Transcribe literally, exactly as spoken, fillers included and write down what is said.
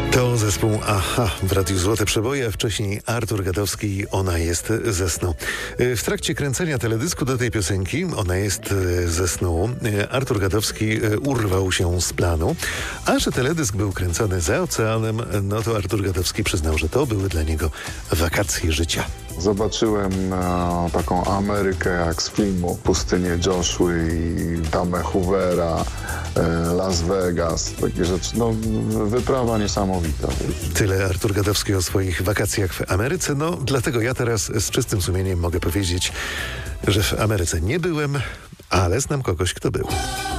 To zespół Aha w Radiu Złote Przeboje, a wcześniej Artur Gadowski i Ona jest ze snu. W trakcie kręcenia teledysku do tej piosenki Ona jest ze snu Artur Gadowski urwał się z planu, a że teledysk był kręcony za oceanem, no to Artur Gadowski przyznał, że to były dla niego wakacje życia. Zobaczyłem e, taką Amerykę jak z filmu, pustynię Joshua i Damę Hoovera, e, Las Vegas, takie rzeczy. No, wyprawa niesamowita. Tyle Artur Gadowski o swoich wakacjach w Ameryce. No, dlatego ja teraz z czystym sumieniem mogę powiedzieć, że w Ameryce nie byłem, ale znam kogoś, kto był.